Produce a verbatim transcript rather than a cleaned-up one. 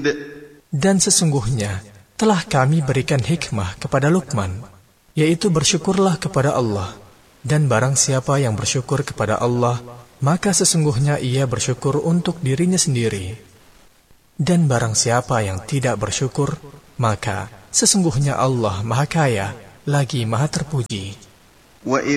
حميد. Dan sesungguhnya telah kami berikan hikmah kepada Luqman, yaitu bersyukurlah kepada Allah. Dan barang siapa yang bersyukur kepada Allah, maka sesungguhnya ia bersyukur untuk dirinya sendiri. Dan barang siapa yang tidak bersyukur, maka sesungguhnya Allah Maha Kaya lagi Maha Terpuji.